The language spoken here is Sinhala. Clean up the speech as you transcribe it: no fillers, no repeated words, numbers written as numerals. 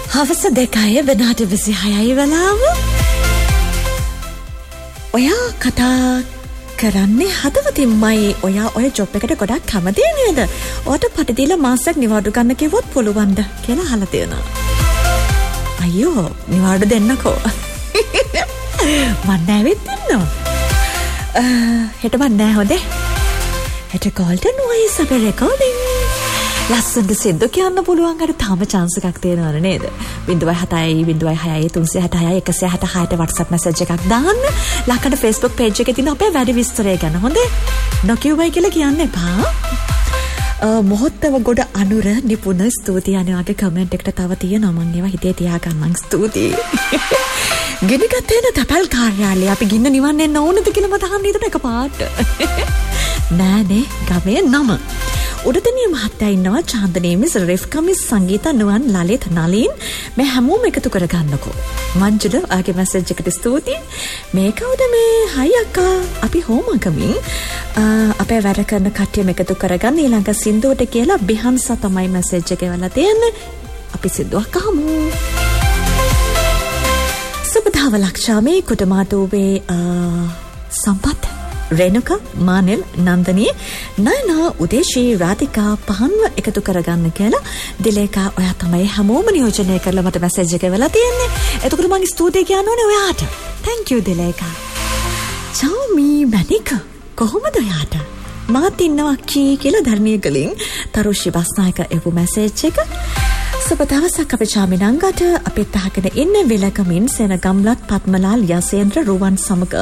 හවස 2 වෙනාට 26 වෙලාව. ඔයා කතා කරන්නේ හදවතින්මයි. ඔයා ඔය ජොබ් එකට ගොඩක් කැමති නේද? ඔයාට පටි දීලා මාසයක් නිවාඩු ගන්න කිව්වොත් පුළුවන්ද කියලා අහලා තියෙනවා. අයියෝ නිවාඩු දෙන්නකෝ. මම නැවෙත් ඉන්නවා. හෙට මම නැහැ හොඳේ. හෙට Golden Voice අපේ රෙකෝඩින්. ලස්සනට සිද්ද කියන්න පුළුවන් අර තාම chance එකක් තියෙනවනේ නේද? 076 066 366 166ට WhatsApp message එකක් දාන්න. ලකඩ Facebook page එකේ තියෙන අපේ වැඩි විස්තරය ගැන හොඳේ. නොකියුවයි කියලා කියන්න එපා. මොහොත්තව ගොඩ අනුර නිපුණ ස්තුතියි අනිවාර්ය කමෙන්ට් එකට තව තියෙනවා මම ඒවා හිතේ තියාගන්නම් ස්තුතියි. ගිනිගත්තේන තපල් කාර්යාලය අපි ගින්න නිවන්න ඕනද කියලා මට අහන්න හිතුන එකපාරට. නෑනේ ගමේ නම. උඩදනිය මහත්තයා ඉන්නවා චාන්දනී මිස් රෙෆ්කා මිස් සංගීතා නුවන් ලලිත් නලින් මේ හැමෝම එකතු කරගන්නකෝ. මංජුල ආගේ මැසේජ් එකට ස්තුතියි. මේ කවුද මේ? හයි අක්කා. අපි හෝමගමින් අපේ වැඩ කරන කට්ටියම එකතු කරගන්න ඊළඟ සින්දුවට කියලා බිහන්ස තමයි මැසේජ් එක එවලා තියෙන්නේ. අපි සින්දුවක් අහමු. සුබදාව ලක්ෂාමේ කුටමාතෝවේ සම්පත් රේණුක මානෙල් නන්දනී නයනා උදේශී රාධිකා පහන්ව එකතු කරගන්න කියලා දිලේකා ඔයා තමයි හැමෝම නියෝජනය කරලා මට මැසේජ් එක වෙලා තියෙන්නේ. එතකොට මම ස්තුතියි කියන්න ඕනේ ඔයාට. thank you දිලේකා. චෞමි මැනික කොහොමද ඔයාට? මාත් ඉන්නවා කී කියලා ධර්ණිය ගලින් තරුෂි බස්නායක එවු මැසේජ් එක. සුබ දවසක් අපේ චාමිනංගට අපිත් අහගෙන ඉන්න වෙලකමින් සෙනගම්ලත් පත්මලාල් යසේන්ද්‍ර රුවන් සමග